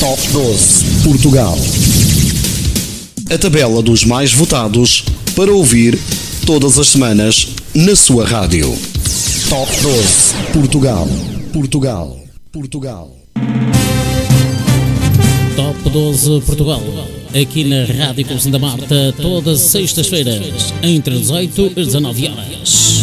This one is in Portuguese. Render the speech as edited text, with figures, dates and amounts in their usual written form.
Top 12 Portugal. A tabela dos mais votados para ouvir todas as semanas na sua rádio. Top 12 Portugal. Portugal. Portugal. Top 12 Portugal. Aqui na Rádio Conceição da Marta, todas as sextas-feiras, entre 18 e 19 horas.